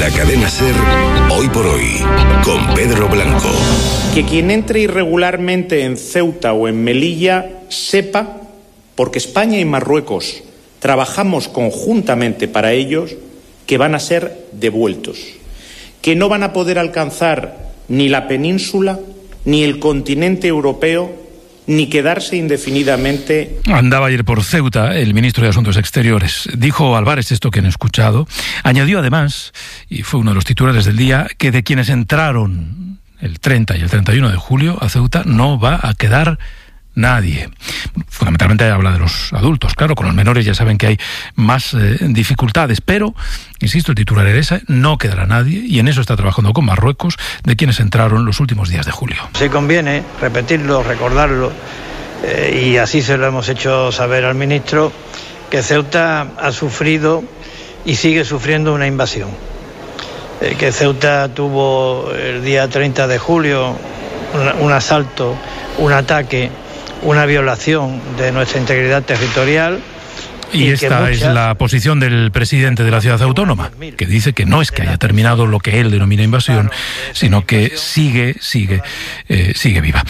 la cadena SER, Hoy por Hoy, con Pedro Blanco. Que quien entre irregularmente en Ceuta o en Melilla sepa, porque España y Marruecos trabajamos conjuntamente para ellos, que van a ser devueltos, que no van a poder alcanzar ni la península, ni el continente europeo, ni quedarse indefinidamente. Andaba ayer por Ceuta el ministro de Asuntos Exteriores. Dijo Álvarez esto que han escuchado. Añadió además, y fue uno de los titulares del día, que de quienes entraron el 30 y el 31 de julio a Ceuta no va a quedar nadie. Fundamentalmente habla de los adultos, claro, con los menores ya saben que hay más dificultades, pero, insisto, el titular era ese, no quedará nadie, y en eso está trabajando con Marruecos, de quienes entraron los últimos días de julio. Sí conviene repetirlo, recordarlo, y así se lo hemos hecho saber al ministro, que Ceuta ha sufrido y sigue sufriendo una invasión. Que Ceuta tuvo el día 30 de julio un asalto, un ataque, una violación de nuestra integridad territorial. Y esta es la posición del presidente de la ciudad autónoma, que dice que no es que haya terminado lo que él denomina invasión, sino que sigue viva.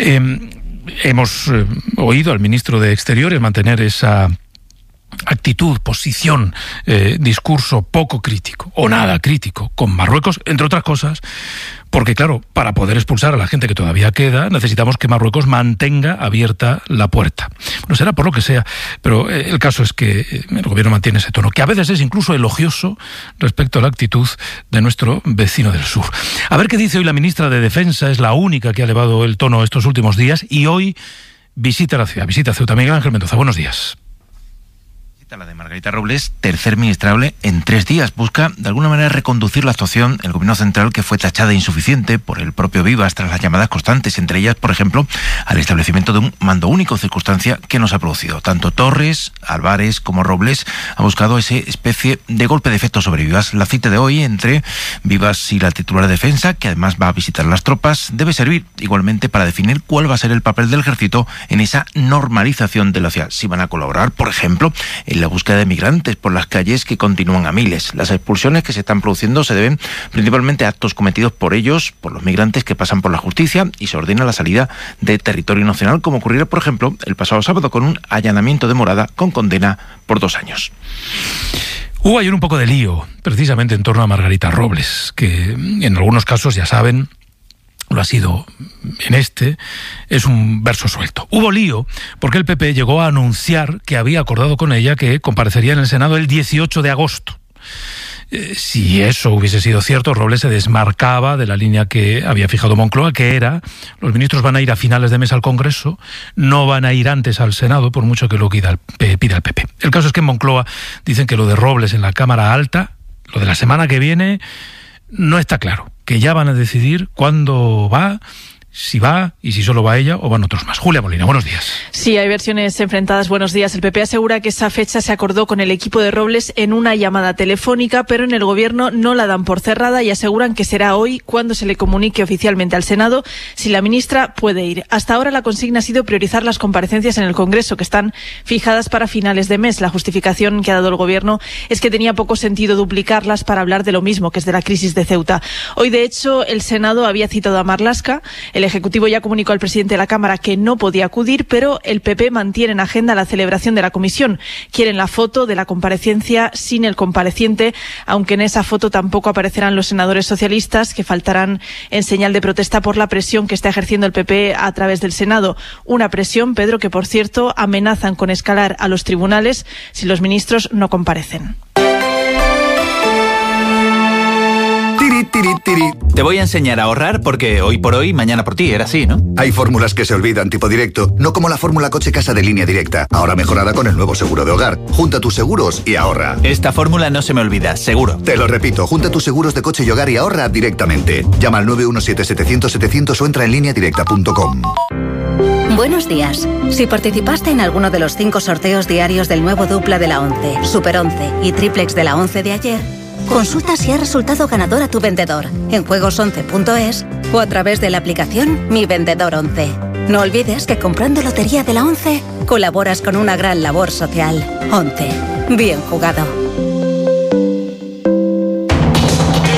Hemos oído al ministro de Exteriores mantener esa actitud, posición, discurso poco crítico o nada crítico con Marruecos, entre otras cosas, porque claro, para poder expulsar a la gente que todavía queda, necesitamos que Marruecos mantenga abierta la puerta. Bueno, será por lo que sea, pero el caso es que el gobierno mantiene ese tono, que a veces es incluso elogioso respecto a la actitud de nuestro vecino del sur. A ver qué dice hoy la ministra de Defensa, es la única que ha elevado el tono estos últimos días, y hoy visita la ciudad, visita Ceuta. Miguel Ángel Mendoza, buenos días. La de Margarita Robles, tercer ministrable en 3 días, busca de alguna manera reconducir la actuación del gobierno central, que fue tachada de insuficiente por el propio Vivas tras las llamadas constantes, entre ellas, por ejemplo, al establecimiento de un mando único, circunstancia que nos ha producido. Tanto Torres, Álvarez como Robles han buscado esa especie de golpe de efecto sobre Vivas. La cita de hoy entre Vivas y la titular de Defensa, que además va a visitar las tropas, debe servir igualmente para definir cuál va a ser el papel del ejército en esa normalización de la ciudad. Si van a colaborar, por ejemplo, en la búsqueda de migrantes por las calles, que continúan a miles. Las expulsiones que se están produciendo se deben principalmente a actos cometidos por ellos, por los migrantes que pasan por la justicia, y se ordena la salida de territorio nacional, como ocurrió, por ejemplo, el pasado sábado con un allanamiento de morada con condena por 2 años. Hubo ayer un poco de lío, precisamente en torno a Margarita Robles, que en algunos casos, ya saben, lo ha sido en este, es un verso suelto. Hubo lío porque el PP llegó a anunciar que había acordado con ella que comparecería en el Senado el 18 de agosto. Si eso hubiese sido cierto, Robles se desmarcaba de la línea que había fijado Moncloa, que era: los ministros van a ir a finales de mes al Congreso, no van a ir antes al Senado, por mucho que lo pida el PP. El caso es que en Moncloa dicen que lo de Robles en la Cámara Alta, lo de la semana que viene, no está claro, que ya van a decidir cuándo va, si va y si solo va ella o van otros más. Julia Molina, buenos días. Sí, hay versiones enfrentadas. Buenos días. El PP asegura que esa fecha se acordó con el equipo de Robles en una llamada telefónica, pero en el Gobierno no la dan por cerrada y aseguran que será hoy cuando se le comunique oficialmente al Senado si la ministra puede ir. Hasta ahora la consigna ha sido priorizar las comparecencias en el Congreso, que están fijadas para finales de mes. La justificación que ha dado el Gobierno es que tenía poco sentido duplicarlas para hablar de lo mismo, que es de la crisis de Ceuta. Hoy, de hecho, el Senado había citado a Marlaska. El Ejecutivo ya comunicó al presidente de la Cámara que no podía acudir, pero el PP mantiene en agenda la celebración de la comisión. Quieren la foto de la comparecencia sin el compareciente, aunque en esa foto tampoco aparecerán los senadores socialistas, que faltarán en señal de protesta por la presión que está ejerciendo el PP a través del Senado. Una presión, Pedro, que por cierto amenazan con escalar a los tribunales si los ministros no comparecen. Te voy a enseñar a ahorrar porque hoy por hoy, mañana por ti, era así, ¿no? Hay fórmulas que se olvidan, tipo directo, no como la fórmula coche-casa de Línea Directa, ahora mejorada con el nuevo seguro de hogar. Junta tus seguros y ahorra. Esta fórmula no se me olvida, seguro. Te lo repito, junta tus seguros de coche y hogar y ahorra directamente. Llama al 917-700-700 o entra en lineadirecta.com. Buenos días. Si participaste en alguno de los 5 sorteos diarios del nuevo dupla de la 11, Super 11 y triplex de la 11 de ayer, consulta si ha resultado ganador a tu vendedor en juegos11.es o a través de la aplicación Mi Vendedor 11. No olvides que comprando Lotería de la 11 colaboras con una gran labor social. 11. Bien jugado.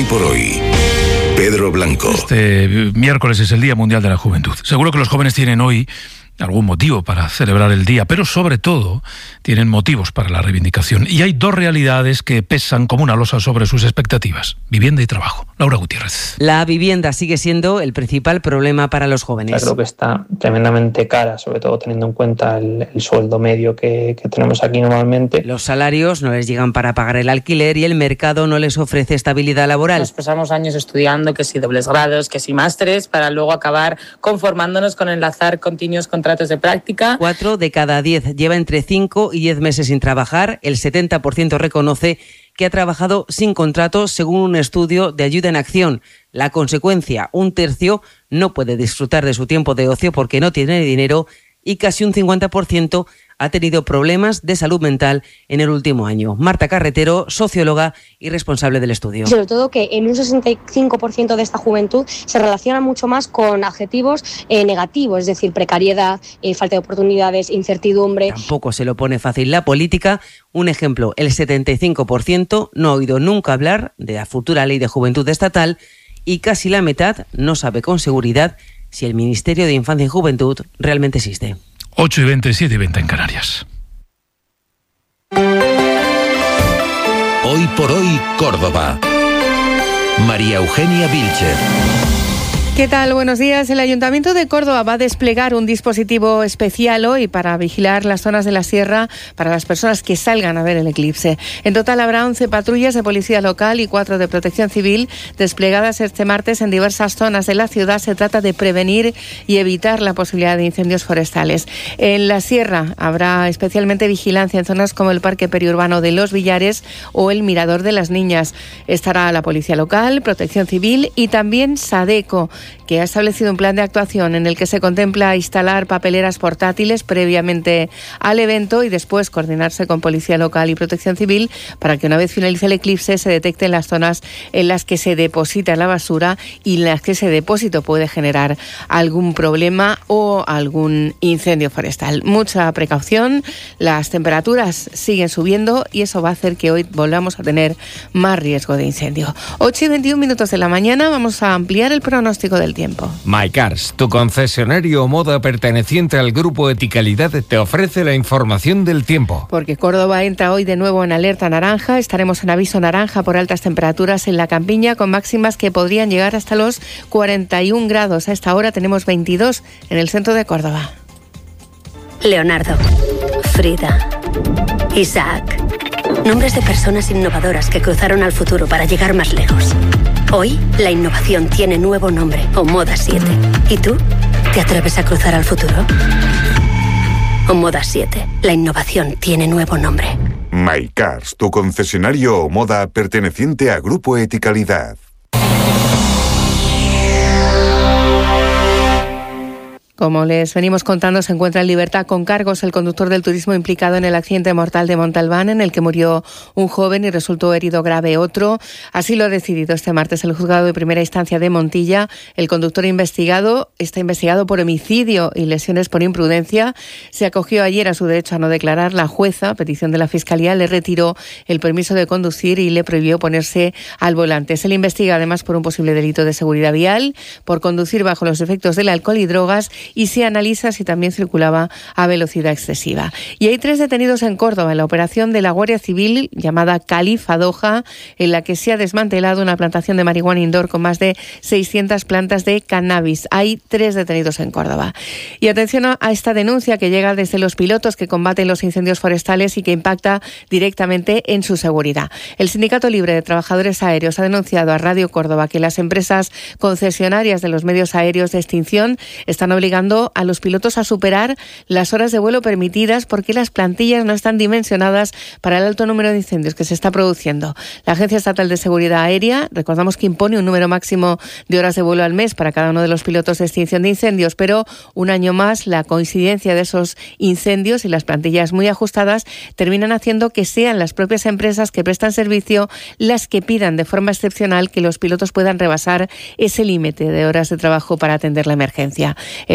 Hoy por hoy, Pedro Blanco. Este miércoles es el Día Mundial de la Juventud. Seguro que los jóvenes tienen hoy algún motivo para celebrar el día, pero sobre todo tienen motivos para la reivindicación. Y hay dos realidades que pesan como una losa sobre sus expectativas: vivienda y trabajo. Laura Gutiérrez. La vivienda sigue siendo el principal problema para los jóvenes. Creo que está tremendamente cara, sobre todo teniendo en cuenta el sueldo medio que tenemos aquí normalmente. Los salarios no les llegan para pagar el alquiler y el mercado no les ofrece estabilidad laboral. Nos pasamos años estudiando, que si dobles grados, que si másteres, para luego acabar conformándonos con enlazar continuos contratos de práctica. 4 de cada 10 lleva entre 5 y 10 meses sin trabajar. El 70% reconoce que ha trabajado sin contrato, según un estudio de Ayuda en Acción. La consecuencia: un tercio no puede disfrutar de su tiempo de ocio porque no tiene dinero y casi un 50% ha tenido problemas de salud mental en el último año. Marta Carretero, socióloga y responsable del estudio. Sobre todo que en un 65% de esta juventud se relaciona mucho más con adjetivos negativos, es decir, precariedad, falta de oportunidades, incertidumbre. Tampoco se lo pone fácil la política. Un ejemplo: el 75% no ha oído nunca hablar de la futura ley de juventud estatal y casi la mitad no sabe con seguridad si el Ministerio de Infancia y Juventud realmente existe. 8:20, 7:20 en Canarias. Hoy por hoy, Córdoba. María Eugenia Vilcher. ¿Qué tal? Buenos días. El Ayuntamiento de Córdoba va a desplegar un dispositivo especial hoy para vigilar las zonas de la sierra para las personas que salgan a ver el eclipse. En total habrá 11 patrullas de policía local y 4 de protección civil desplegadas este martes en diversas zonas de la ciudad. Se trata de prevenir y evitar la posibilidad de incendios forestales. En la sierra habrá especialmente vigilancia en zonas como el Parque Periurbano de Los Villares o el Mirador de las Niñas. Estará la policía local, protección civil y también SADECO, que ha establecido un plan de actuación en el que se contempla instalar papeleras portátiles previamente al evento y después coordinarse con Policía Local y Protección Civil para que una vez finalice el eclipse se detecten las zonas en las que se deposita la basura y en las que ese depósito puede generar algún problema o algún incendio forestal. Mucha precaución, las temperaturas siguen subiendo y eso va a hacer que hoy volvamos a tener más riesgo de incendio. 8:21 de la mañana, vamos a ampliar el pronóstico del tiempo. MyCars, tu concesionario Moda perteneciente al grupo Eticalidad, te ofrece la información del tiempo. Porque Córdoba entra hoy de nuevo en alerta naranja. Estaremos en aviso naranja por altas temperaturas en la campiña, con máximas que podrían llegar hasta los 41 grados. A esta hora tenemos 22 en el centro de Córdoba. Leonardo, Frida, Isaac. Nombres de personas innovadoras que cruzaron al futuro para llegar más lejos. Hoy, la innovación tiene nuevo nombre, Omoda 7. ¿Y tú? ¿Te atreves a cruzar al futuro? Omoda 7. La innovación tiene nuevo nombre. MyCars, tu concesionario Omoda perteneciente a Grupo Eticalidad. Como les venimos contando, se encuentra en libertad con cargos el conductor del turismo implicado en el accidente mortal de Montalbán, en el que murió un joven y resultó herido grave otro. Así lo ha decidido este martes el juzgado de primera instancia de Montilla. El conductor está investigado por homicidio y lesiones por imprudencia. Se acogió ayer a su derecho a no declarar. La jueza, a petición de la Fiscalía, le retiró el permiso de conducir y le prohibió ponerse al volante. Se le investiga además por un posible delito de seguridad vial, por conducir bajo los efectos del alcohol y drogas, y se analiza si también circulaba a velocidad excesiva. Y hay 3 detenidos en Córdoba en la operación de la Guardia Civil llamada Califa Doha, en la que se ha desmantelado una plantación de marihuana indoor con más de 600 plantas de cannabis. Hay 3 detenidos en Córdoba. Y atención a esta denuncia que llega desde los pilotos que combaten los incendios forestales y que impacta directamente en su seguridad. El Sindicato Libre de Trabajadores Aéreos ha denunciado a Radio Córdoba que las empresas concesionarias de los medios aéreos de extinción están obligando a los pilotos a superar las horas de vuelo permitidas porque las plantillas no están dimensionadas para el alto número de incendios que se está produciendo. La Agencia Estatal de Seguridad Aérea, recordamos que impone un número máximo de horas de vuelo al mes para cada uno de los pilotos de extinción de incendios, pero un año más la coincidencia de esos incendios y las plantillas muy ajustadas terminan haciendo que sean las propias empresas que prestan servicio las que pidan de forma excepcional que los pilotos puedan rebasar ese límite de horas de trabajo para atender la emergencia. El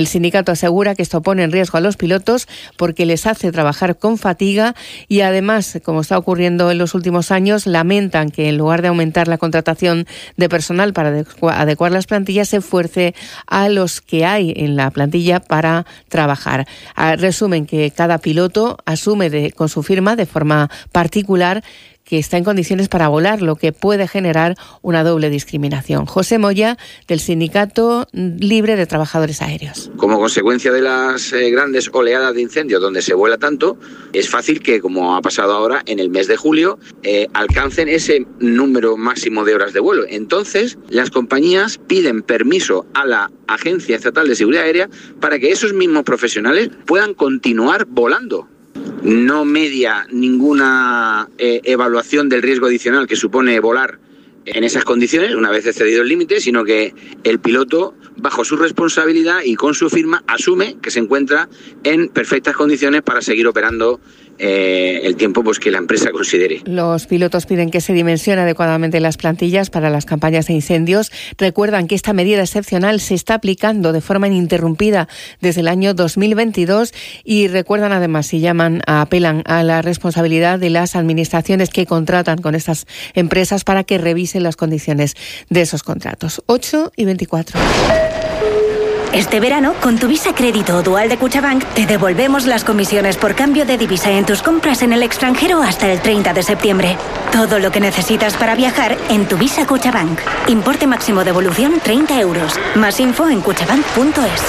El sindicato asegura que esto pone en riesgo a los pilotos porque les hace trabajar con fatiga y además, como está ocurriendo en los últimos años, lamentan que en lugar de aumentar la contratación de personal para adecuar las plantillas, se fuerce a los que hay en la plantilla para trabajar. Resumen que cada piloto asume con su firma de forma particular que está en condiciones para volar, lo que puede generar una doble discriminación. José Moya, del Sindicato Libre de Trabajadores Aéreos. Como consecuencia de las grandes oleadas de incendios donde se vuela tanto, es fácil que, como ha pasado ahora, en el mes de julio, alcancen ese número máximo de horas de vuelo. Entonces, las compañías piden permiso a la Agencia Estatal de Seguridad Aérea para que esos mismos profesionales puedan continuar volando. No media ninguna evaluación del riesgo adicional que supone volar en esas condiciones, una vez excedido el límite, sino que el piloto, bajo su responsabilidad y con su firma, asume que se encuentra en perfectas condiciones para seguir operando el tiempo que la empresa considere. Los pilotos piden que se dimensionen adecuadamente las plantillas para las campañas de incendios. Recuerdan que esta medida excepcional se está aplicando de forma ininterrumpida desde el año 2022 y recuerdan además y apelan a la responsabilidad de las administraciones que contratan con estas empresas para que revisen las condiciones de esos contratos. 8:24. Este verano, con tu Visa Crédito o Dual de Cuchabank, te devolvemos las comisiones por cambio de divisa en tus compras en el extranjero hasta el 30 de septiembre. Todo lo que necesitas para viajar en tu Visa Cuchabank. Importe máximo devolución 30 euros. Más info en cuchabank.es.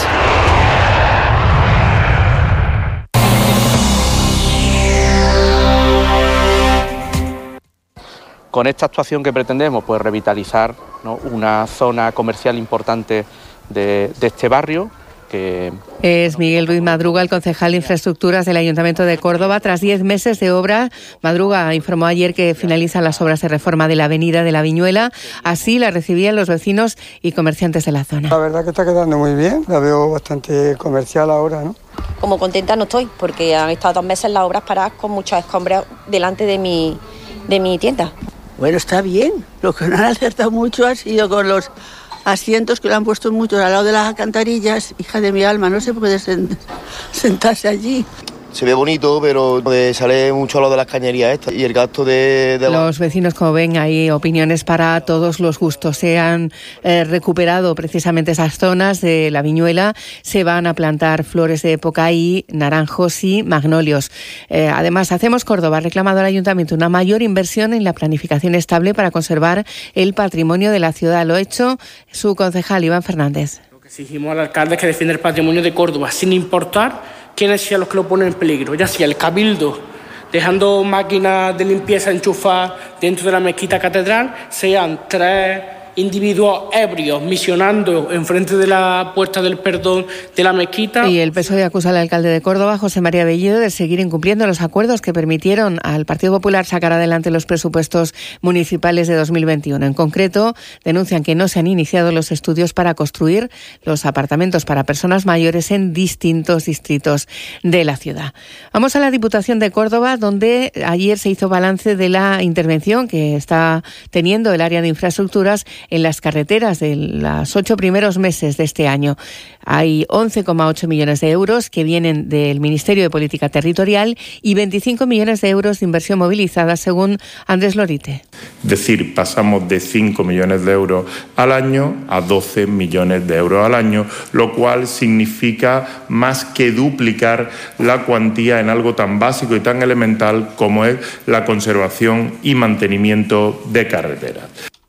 Con esta actuación que pretendemos, pues revitalizar, ¿no?, una zona comercial importante de este barrio. Es Miguel Ruiz Madruga, el concejal de Infraestructuras del Ayuntamiento de Córdoba. Tras 10 meses de obra, Madruga informó ayer que finalizan las obras de reforma de la avenida de la Viñuela. Así la recibían los vecinos y comerciantes de la zona. La verdad que está quedando muy bien, la veo bastante comercial ahora, ¿no? Como contenta no estoy, porque han estado 2 meses las obras paradas con muchas escombros delante de mi tienda. Bueno, está bien. Lo que no han acertado mucho ha sido con los asientos que le han puesto muchos al lado de las alcantarillas. Hija de mi alma, no se puede sentarse allí. Se ve bonito, pero sale mucho a lo de las cañerías estas y el gasto de Los vecinos, como ven, hay opiniones para todos los gustos. Se han recuperado precisamente esas zonas de la Viñuela. Se van a plantar flores de época y naranjos y magnolios. Además, Hacemos Córdoba ha reclamado al Ayuntamiento una mayor inversión en la planificación estable para conservar el patrimonio de la ciudad. Lo ha hecho su concejal, Iván Fernández. Lo que exigimos al alcalde es que defienda el patrimonio de Córdoba, sin importar quiénes sean los que lo ponen en peligro, ya sea el cabildo, dejando máquinas de limpieza enchufadas dentro de la mezquita catedral, sean 3 individuos ebrios misionando enfrente de la puerta del perdón de la mezquita. Y el PSOE acusa al alcalde de Córdoba, José María Bellido, de seguir incumpliendo los acuerdos que permitieron al Partido Popular sacar adelante los presupuestos municipales de 2021. En concreto, denuncian que no se han iniciado los estudios para construir los apartamentos para personas mayores en distintos distritos de la ciudad. Vamos a la Diputación de Córdoba, donde ayer se hizo balance de la intervención que está teniendo el área de infraestructuras en las carreteras de los 8 primeros meses de este año. Hay 11,8 millones de euros que vienen del Ministerio de Política Territorial y 25 millones de euros de inversión movilizada, según Andrés Lorite. Es decir, pasamos de 5 millones de euros al año a 12 millones de euros al año, lo cual significa más que duplicar la cuantía en algo tan básico y tan elemental como es la conservación y mantenimiento de carreteras.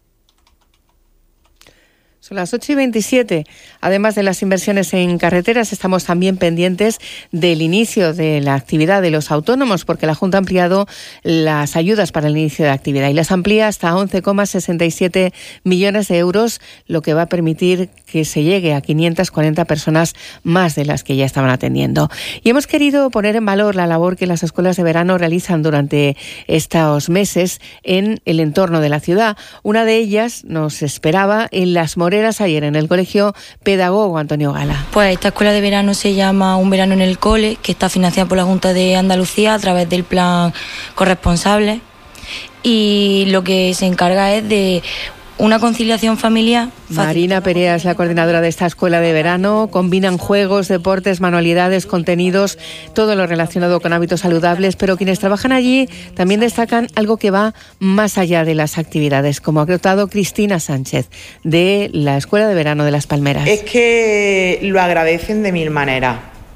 Son las 8:27. Además de las inversiones en carreteras, estamos también pendientes del inicio de la actividad de los autónomos, porque la Junta ha ampliado las ayudas para el inicio de la actividad y las amplía hasta 11,67 millones de euros, lo que va a permitir que se llegue a 540 personas más de las que ya estaban atendiendo. Y hemos querido poner en valor la labor que las escuelas de verano realizan durante estos meses en el entorno de la ciudad. Una de ellas nos esperaba en Las Moreras ayer en el Colegio Pedagogo Antonio Gala. Pues esta escuela de verano se llama Un Verano en el Cole, que está financiada por la Junta de Andalucía a través del plan Corresponsables, y lo que se encarga es de una conciliación familiar. Marina Perea es la coordinadora de esta escuela de verano. Combinan juegos, deportes, manualidades, contenidos, todo lo relacionado con hábitos saludables, pero quienes trabajan allí también destacan algo que va más allá de las actividades, como ha contado Cristina Sánchez, de la Escuela de Verano de Las Palmeras. Es que lo agradecen de mil maneras.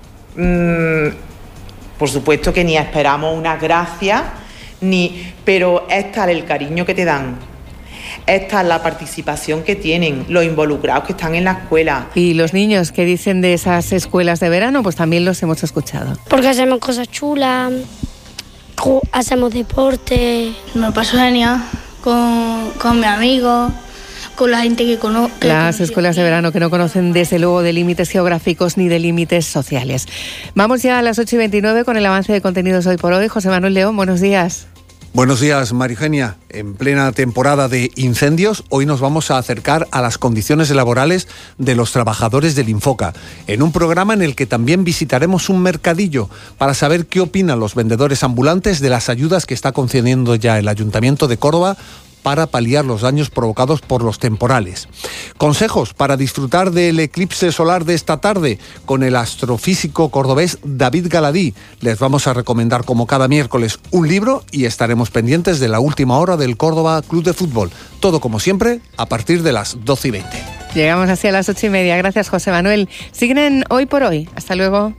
Por supuesto que ni esperamos una gracia, pero es tal el cariño que te dan, es tal la participación que tienen, los involucrados que están en la escuela. Y los niños que dicen de esas escuelas de verano, pues también los hemos escuchado. Porque hacemos cosas chulas, hacemos deporte. Me paso genial con mi amigo, con la gente que conozco. Las escuelas de verano que no conocen desde luego de límites geográficos ni de límites sociales. Vamos ya a las 8:29 con el avance de contenidos hoy por hoy. José Manuel León, buenos días. Buenos días, María Eugenia. En plena temporada de incendios, hoy nos vamos a acercar a las condiciones laborales de los trabajadores del Infoca, en un programa en el que también visitaremos un mercadillo para saber qué opinan los vendedores ambulantes de las ayudas que está concediendo ya el Ayuntamiento de Córdoba para paliar los daños provocados por los temporales. Consejos para disfrutar del eclipse solar de esta tarde con el astrofísico cordobés David Galadí. Les vamos a recomendar, como cada miércoles, un libro y estaremos pendientes de la última hora del Córdoba Club de Fútbol. Todo como siempre, a partir de las 12:20. Llegamos hacia las 8:30. Gracias, José Manuel. Siguen en Hoy por Hoy. Hasta luego.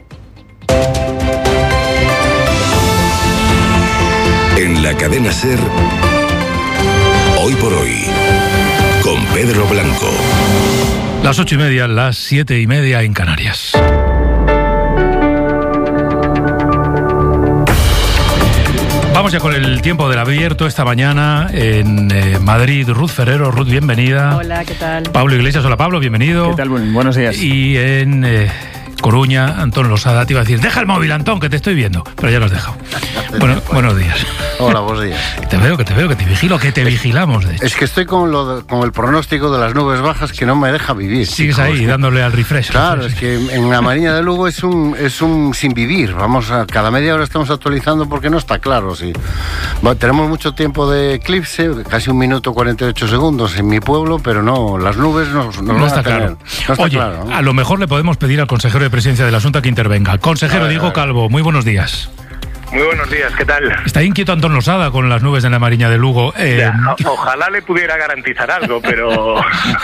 En la cadena SER, Hoy por Hoy, con Pedro Blanco. Las 8:30, las 7:30 en Canarias. Vamos ya con el tiempo del abierto esta mañana en Madrid. Ruth Ferrero. Ruth, bienvenida. Hola, ¿qué tal? Pablo Iglesias. Hola, Pablo, bienvenido. ¿Qué tal? Buenos días. Y en Coruña, Antón Losada te iba a decir: deja el móvil, Antón, que te estoy viendo. Pero ya lo has dejado. Bueno, buenos días. Hola, buenos días. Te veo, que te vigilo, que te vigilamos, de hecho. Es que estoy con el pronóstico de las nubes bajas que no me deja vivir. Sigues ahí, dándole al refresh. Claro, es que en la Mariña de Lugo es un sin vivir. Cada media hora estamos actualizando porque no está claro. Sí. Tenemos mucho tiempo de eclipse, casi 1 minuto 48 segundos en mi pueblo, pero no, las nubes no está claro. No está claro, ¿no? A lo mejor le podemos pedir al consejero de Presidencia de la Junta que intervenga. Consejero Diego Calvo, muy buenos días. Muy buenos días, ¿qué tal? Está inquieto Antón Losada con las nubes en la Mariña de Lugo. Ojalá le pudiera garantizar algo, pero...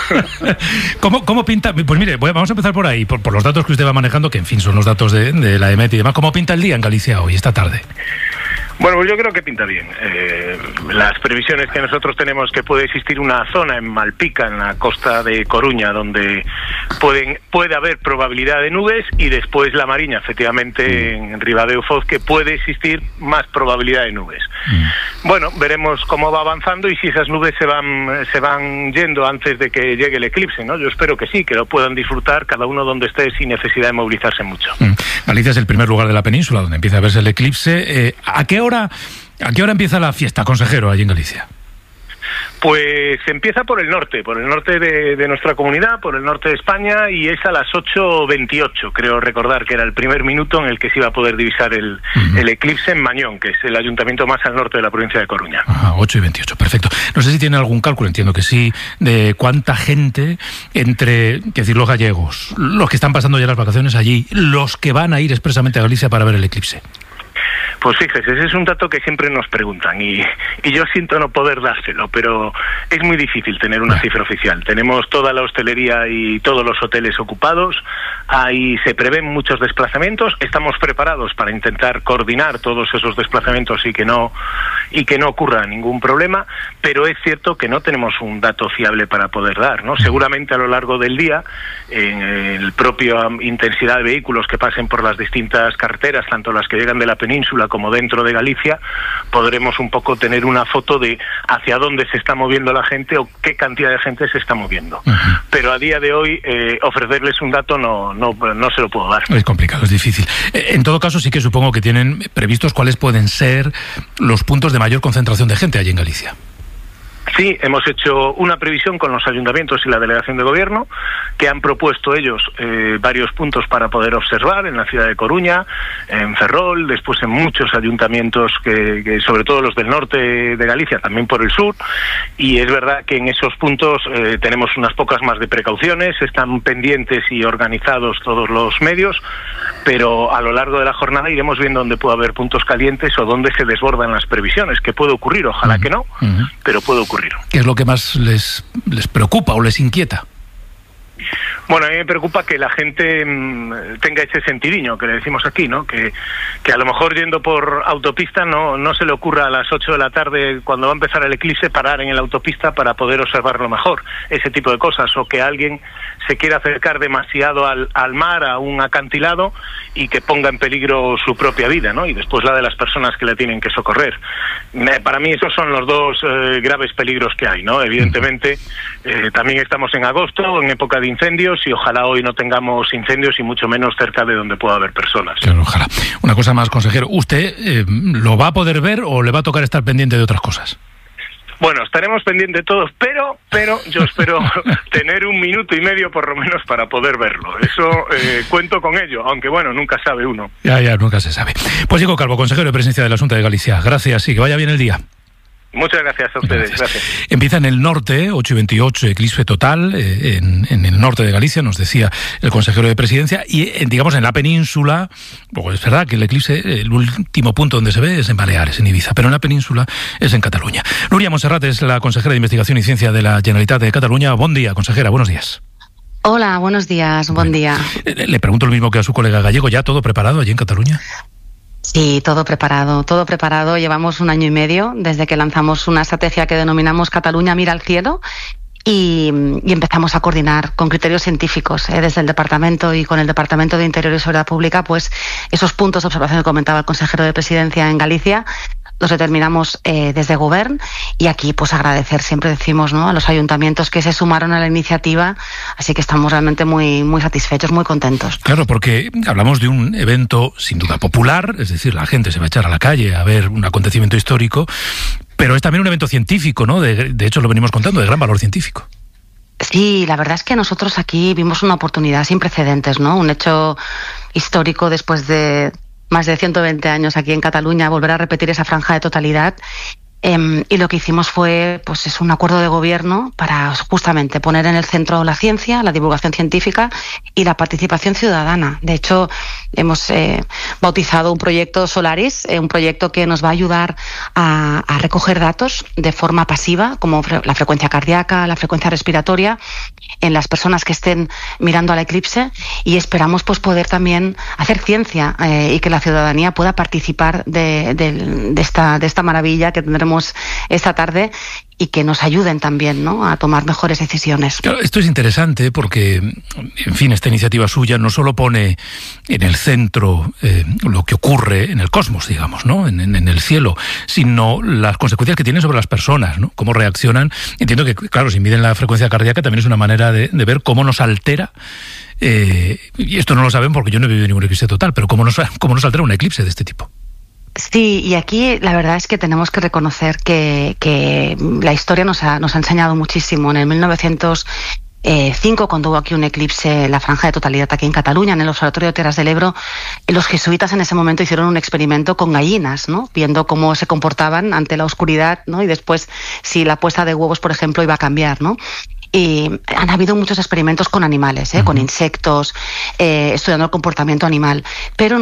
¿Cómo pinta? Pues mire, vamos a empezar por ahí, por los datos que usted va manejando, que en fin son los datos de la EMET y demás. ¿Cómo pinta el día en Galicia hoy, esta tarde? Bueno, pues yo creo que pinta bien. Las previsiones que nosotros tenemos, que puede existir una zona en Malpica, en la costa de Coruña, donde puede haber probabilidad de nubes, y después la Mariña, efectivamente, en Ribadeo Foz, que puede existir más probabilidad de nubes. Bueno, veremos cómo va avanzando y si esas nubes se van yendo antes de que llegue el eclipse, ¿no? Yo espero que sí, que lo puedan disfrutar cada uno donde esté sin necesidad de movilizarse mucho. Galicia es el primer lugar de la península donde empieza a verse el eclipse. ¿A qué hora empieza la fiesta, consejero, allí en Galicia? Pues empieza por el norte de nuestra comunidad, por el norte de España, y es a las 8:28, creo recordar que era el primer minuto en el que se iba a poder divisar el eclipse en Mañón, que es el ayuntamiento más al norte de la provincia de Coruña. 8:28, perfecto. No sé si tiene algún cálculo, entiendo que sí, de cuánta gente entre, los gallegos, los que están pasando ya las vacaciones allí, los que van a ir expresamente a Galicia para ver el eclipse. Pues fíjese, ese es un dato que siempre nos preguntan y yo siento no poder dárselo, pero es muy difícil tener una cifra oficial. Tenemos toda la hostelería y todos los hoteles ocupados, ahí se prevén muchos desplazamientos, estamos preparados para intentar coordinar todos esos desplazamientos y que no ocurra ningún problema, pero es cierto que no tenemos un dato fiable para poder dar, ¿no? Seguramente a lo largo del día, en el propio intensidad de vehículos que pasen por las distintas carreteras, tanto las que llegan de la península como dentro de Galicia, podremos un poco tener una foto de hacia dónde se está moviendo la gente o qué cantidad de gente se está moviendo. Pero a día de hoy ofrecerles un dato no se lo puedo dar. Es complicado, es difícil. En todo caso, sí que supongo que tienen previstos cuáles pueden ser los puntos de mayor concentración de gente allí en Galicia. Sí, hemos hecho una previsión con los ayuntamientos y la delegación de gobierno, que han propuesto ellos varios puntos para poder observar en la ciudad de Coruña, en Ferrol, después en muchos ayuntamientos, que sobre todo los del norte de Galicia, también por el sur, y es verdad que en esos puntos tenemos unas pocas más de precauciones, están pendientes y organizados todos los medios, pero a lo largo de la jornada iremos viendo dónde puede haber puntos calientes o dónde se desbordan las previsiones, que puede ocurrir, ojalá que no, pero puede ocurrir. ¿Qué es lo que más les preocupa o les inquieta? Bueno, a mí me preocupa que la gente tenga ese sentidiño que le decimos aquí, ¿no? Que a lo mejor yendo por autopista no se le ocurra a las 8 de la tarde, cuando va a empezar el eclipse, parar en la autopista para poder observarlo mejor, ese tipo de cosas, o que alguien se quiera acercar demasiado al mar, a un acantilado, y que ponga en peligro su propia vida, ¿no? Y después la de las personas que le tienen que socorrer. Para mí esos son los dos graves peligros que hay, ¿no? Evidentemente, también estamos en agosto, en época de incendios, y ojalá hoy no tengamos incendios y mucho menos cerca de donde pueda haber personas. Claro, ojalá. Una cosa más, consejero, ¿usted lo va a poder ver o le va a tocar estar pendiente de otras cosas? Bueno, estaremos pendientes todos, pero yo espero tener 1 minuto y medio por lo menos para poder verlo. Eso cuento con ello, aunque bueno, nunca sabe uno. Ya, nunca se sabe. Pues Diego Calvo, consejero de Presidencia de la Xunta de Galicia. Gracias y que vaya bien el día. Muchas gracias a ustedes. Gracias. Empieza en el norte, 8:28, eclipse total, en el norte de Galicia, nos decía el consejero de Presidencia, y digamos en la península, pues es verdad que el eclipse, el último punto donde se ve es en Baleares, en Ibiza, pero en la península es en Cataluña. Núria Montserrat es la consejera de Investigación y Ciencia de la Generalitat de Cataluña. Buen día, consejera, buenos días. Hola, buenos días, buen día. Le pregunto lo mismo que a su colega gallego, ¿ya todo preparado allí en Cataluña? Sí, todo preparado. Llevamos 1 año y medio desde que lanzamos una estrategia que denominamos Cataluña mira al cielo y empezamos a coordinar con criterios científicos desde el Departamento y con el Departamento de Interior y Seguridad Pública, pues esos puntos de observación que comentaba el consejero de Presidencia en Galicia. Los determinamos desde Govern, y aquí pues agradecer, siempre decimos, ¿no?, a los ayuntamientos que se sumaron a la iniciativa, así que estamos realmente muy satisfechos, muy contentos. Claro, porque hablamos de un evento sin duda popular, es decir, la gente se va a echar a la calle a ver un acontecimiento histórico, pero es también un evento científico, ¿no? De hecho lo venimos contando, de gran valor científico. Sí, la verdad es que nosotros aquí vimos una oportunidad sin precedentes, ¿no? Un hecho histórico después de más de 120 años aquí en Cataluña, volver a repetir esa franja de totalidad. Y lo que hicimos fue pues un acuerdo de gobierno para justamente poner en el centro la ciencia, la divulgación científica y la participación ciudadana. De hecho, hemos bautizado un proyecto Solaris, un proyecto que nos va a ayudar a recoger datos de forma pasiva, como la frecuencia cardíaca, la frecuencia respiratoria, en las personas que estén mirando al eclipse, y esperamos pues poder también hacer ciencia y que la ciudadanía pueda participar de esta maravilla que tendremos esta tarde, y que nos ayuden también, ¿no?, a tomar mejores decisiones. Claro, esto es interesante porque, en fin, esta iniciativa suya no solo pone en el centro lo que ocurre en el cosmos, digamos, ¿no?, en el cielo, sino las consecuencias que tiene sobre las personas, ¿no?, cómo reaccionan. Entiendo que, claro, si miden la frecuencia cardíaca también es una manera de ver cómo nos altera. Y esto no lo saben porque yo no he vivido ningún eclipse total, pero cómo nos altera un eclipse de este tipo. Sí, y aquí la verdad es que tenemos que reconocer que la historia nos ha enseñado muchísimo. En el 1905, cuando hubo aquí un eclipse en la franja de totalidad aquí en Cataluña, en el Observatorio de Terras del Ebro, los jesuitas en ese momento hicieron un experimento con gallinas, ¿no?, viendo cómo se comportaban ante la oscuridad, ¿no?, y después si la puesta de huevos, por ejemplo, iba a cambiar, ¿no? Y han habido muchos experimentos con animales, con insectos, estudiando el comportamiento animal, pero